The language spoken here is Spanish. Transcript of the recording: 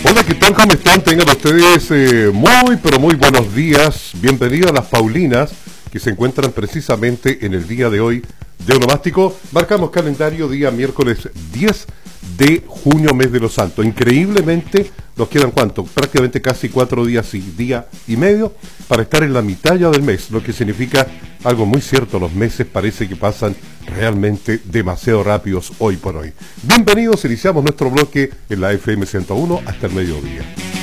Hola, ¿qué tal? ¿Cómo están? Tengan ustedes muy, pero muy buenos días. Bienvenidos a las Paulinas, que se encuentran precisamente en el día de hoy de Onomástico. Marcamos calendario día miércoles 10 de junio, mes de los Santos. Increíblemente, nos quedan ¿cuánto? Prácticamente casi 4 días y día y medio para estar en la mitad ya del mes, lo que significa algo muy cierto: los meses parece que pasan realmente demasiado rápidos hoy por hoy. Bienvenidos, iniciamos nuestro bloque en la FM 101 hasta el mediodía.